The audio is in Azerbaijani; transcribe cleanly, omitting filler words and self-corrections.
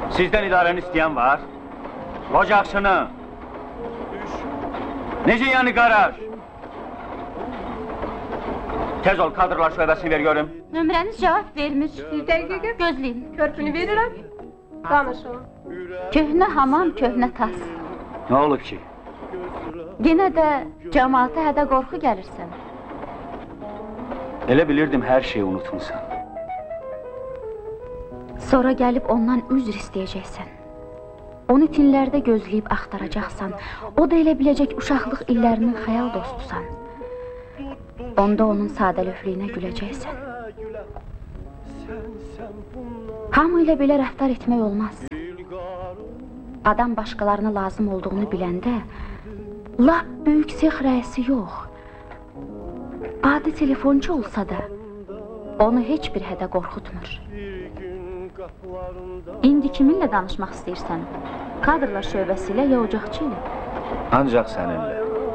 Sizdən idarəni istəyən var? Ocaqçını. Necə yəni qaraj? Tez ol, kadrlar şöbəsini ver görüm. Nömrəniz cavab vermir. Bir dəqiqə. Gözləyin. Körpünü verirəm. Danışın. Köhnə hamam, köhnə tas. Nə olub ki? Yenə də cəmaata hədə qorxu gəlirsən. Elə bilirdim, hər şeyi unutmuşsan. Sonra gəlib ondan üzr istəyəcəksən. Onu tinlərdə gözləyib axtaracaqsan. O da elə biləcək uşaqlıq illərinin xəyal dostusan. Onda onun sadəlövlüyünə güləcəksən. Hamı ilə belə rəftar etmək olmaz. Adam başqalarına lazım olduğunu biləndə, lap böyük sex rəisi yox. Adi telefonçu olsa da, onu heç bir hədə qorxutmur. İndi kiminlə danışmaq istəyirsən? Kadrlar şöbəsi ilə ya ocaqçı ilə? Ancaq səninlə.